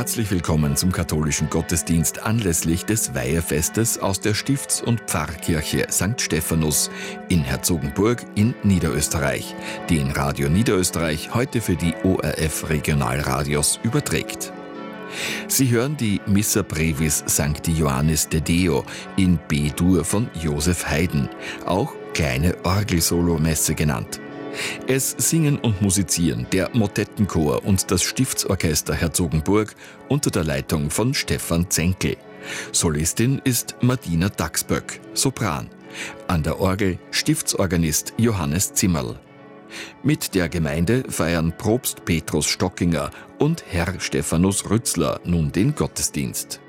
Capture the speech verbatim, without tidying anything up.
Herzlich willkommen zum katholischen Gottesdienst anlässlich des Weihefestes aus der Stifts- und Pfarrkirche Sankt Stephanus in Herzogenburg in Niederösterreich, die in Radio Niederösterreich heute für die O R F Regionalradios überträgt. Sie hören die Missa Brevis Sancti Ioannis de Deo in B-Dur von Josef Haydn, auch kleine Orgelsolomesse genannt. Es singen und musizieren der Motettenchor und das Stiftsorchester Herzogenburg unter der Leitung von Stefan Zenkel. Solistin ist Martina Dachsböck, Sopran. An der Orgel Stiftsorganist Johannes Zimmerl. Mit der Gemeinde feiern Propst Petrus Stockinger und Herr Stephanus Rützler nun den Gottesdienst.